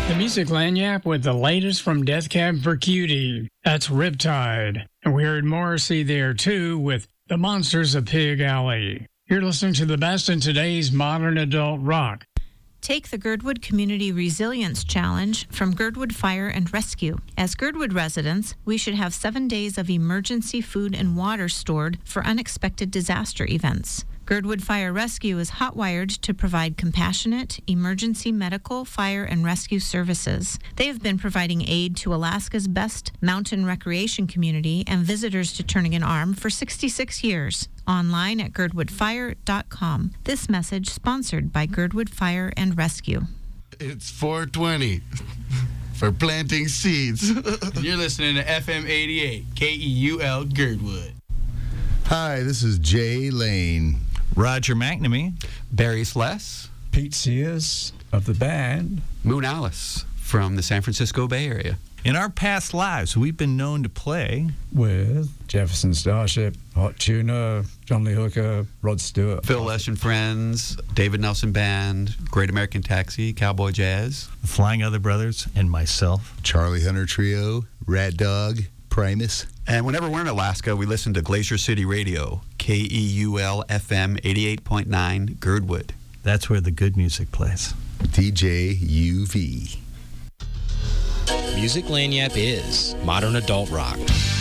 The Music Lanyap with the latest from Death Cab for Cutie. That's Riptide. And we heard Morrissey there too with The Monsters of Pig Alley. You're listening to the best in today's modern adult rock. Take the Girdwood Community Resilience Challenge from Girdwood Fire and Rescue. As Girdwood residents, we should have 7 days of emergency food and water stored for unexpected disaster events. Girdwood Fire Rescue is hotwired to provide compassionate, emergency medical, fire, and rescue services. They have been providing aid to Alaska's best mountain recreation community and visitors to Turnagain Arm for 66 years. Online at girdwoodfire.com. This message sponsored by Girdwood Fire and Rescue. It's 420 for planting seeds. You're listening to FM 88, KEUL Girdwood. Hi, this is Jay Lane. Roger McNamee. Barry Sless. Pete Sears of the band. Moon Alice from the San Francisco Bay Area. In our past lives, we've been known to play with Jefferson Starship, Hot Tuna, John Lee Hooker, Rod Stewart. Phil Lesh and Friends, David Nelson Band, Great American Taxi, Cowboy Jazz. the Flying Other Brothers, and myself. Charlie Hunter Trio, Rat Dog, Primus. And whenever we're in Alaska, we listen to Glacier City Radio, KEUL FM 88.9, Girdwood. That's where the good music plays. DJ UV. Music Lanyap is modern adult rock.